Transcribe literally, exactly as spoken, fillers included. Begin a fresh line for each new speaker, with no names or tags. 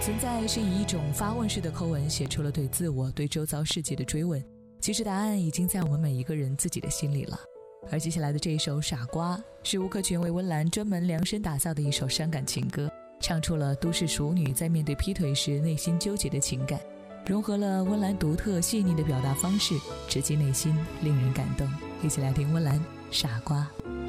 存在是以一种发问式的口吻写出了对自我、对周遭世界的追问，其实答案已经在我们每一个人自己的心里了。而接下来的这一首《傻瓜》是吴克群为温岚专门量身打造的一首伤感情歌，唱出了都市熟女在面对劈腿时内心纠结的情感，融合了温岚独特细腻的表达方式，直击内心，令人感动。一起来听温岚《傻瓜》。